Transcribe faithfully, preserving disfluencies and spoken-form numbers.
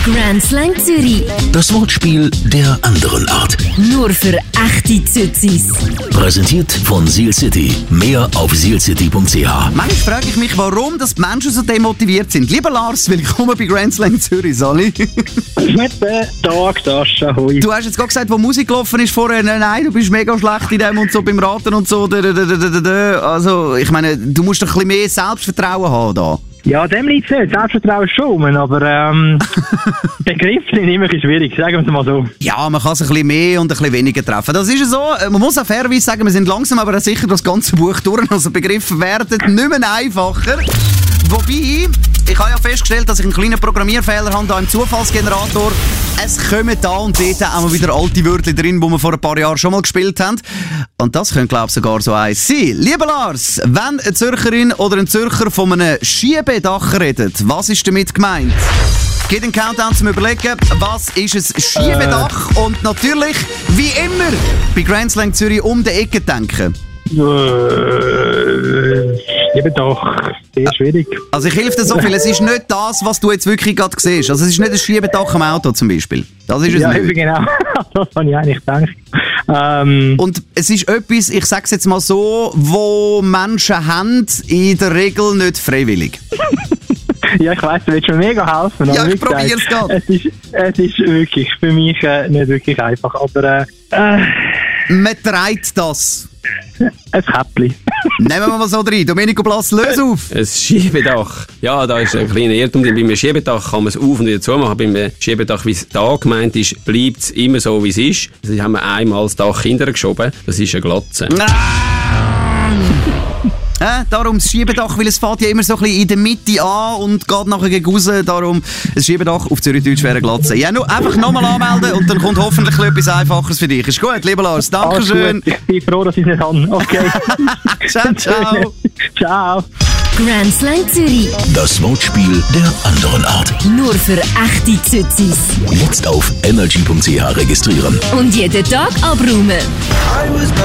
Grand Slang Zürich. Das Wortspiel der anderen Art. Nur für echte Zützis. Präsentiert von Seal City. Mehr auf seal city punkt c h. Manchmal frage ich mich, warum dass die Menschen so demotiviert sind. Lieber Lars, willkommen bei Grand Slang Zürich, Sali. Mit dem Tag, das Hui. Du hast jetzt gerade gesagt, wo Musik gelaufen ist vorher, nein, du bist mega schlecht in dem und so beim Raten und so. Also, ich meine, du musst doch ein bisschen mehr Selbstvertrauen haben da. Ja, dem liegt es nicht. Selbstvertrauen schon, aber ähm, Begriffe sind immer ein bisschen schwierig, sagen wir es mal so. Ja, man kann sich ein bisschen mehr und ein bisschen weniger treffen. Das ist ja so. Man muss auch fairerweise sagen, wir sind langsam aber auch sicher das ganze Buch durch. Also Begriffe werden nicht mehr einfacher. Wobei, ich habe ja festgestellt, dass ich einen kleinen Programmierfehler habe hier im Zufallsgenerator. Es kommen da und dort auch mal wieder alte Wörter drin, die wir vor ein paar Jahren schon mal gespielt haben. Und das könnte, glaube ich, sogar so eins sein. Lieber Lars, wenn eine Zürcherin oder ein Zürcher von einem Schiebedach redet, was ist damit gemeint? Geht einen Countdown zum Überlegen, was ist ein Schiebedach? Äh. Und natürlich, wie immer, bei Grand Slang Zürich um die Ecke denken. Äh, eben doch, sehr schwierig. Also ich helfe dir so viel, es ist nicht das, was du jetzt wirklich gerade siehst. Also es ist nicht ein Schiebedach am Auto zum Beispiel. Das ist es ja, nicht. Genau, das habe ich eigentlich gedacht. Ähm, Und es ist etwas, ich sage es jetzt mal so, wo Menschen haben, in der Regel nicht freiwillig. Ja, ich weiss, du willst mir mega helfen. Ja, ich probiere es gerade. Es ist, es ist wirklich für mich äh, nicht wirklich einfach, aber äh, man trägt das. Ein Käppli. Nehmen wir mal so rein. Domenico Blass, löse auf. Ein Schiebedach. Ja, da ist ein kleiner Irrtum. Bei einem Schiebedach kann man es auf und wieder zumachen. Bei einem Schiebedach, wie es da gemeint ist, bleibt es immer so, wie es ist. Also haben wir einmal das Dach hintergeschoben. Das ist eine Glatze. Äh, darum das Schiebedach, weil es fährt ja immer so ein bisschen in der Mitte an und geht nachher gegen raus. Darum ein Schiebedach auf Zürich-Deutsch wäre Glatze. Ja, nur einfach nochmal anmelden und dann kommt hoffentlich etwas Einfacheres für dich. Ist gut, lieber Lars. Dankeschön. Ich bin froh, dass ich es nicht habe. Okay. Ciao, ciao. Ciao. Grand Slang Zürich. Das Wortspiel der anderen Art. Nur für echte Zützis. Jetzt auf energy punkt c h registrieren. Und jeden Tag abräumen.